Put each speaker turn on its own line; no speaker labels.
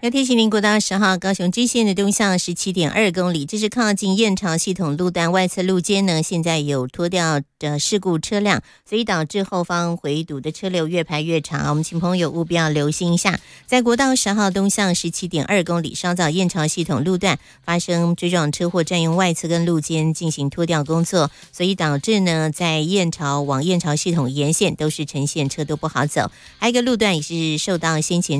要提醒您，国道10号高雄支线的东向17.2公里，这是靠近燕巢系统路段外侧路肩呢，现在有拖吊的事故车辆，所以导致后方回堵的车流越排越长。我们请朋友务必要留心一下，在国道10号东向17.2公里，稍早燕巢系统路段发生追撞车祸，占用外侧跟路肩进行拖吊工作，所以导致呢，在燕巢往燕巢系统沿线都是呈现车都不好走。还有一个路段也是受到先前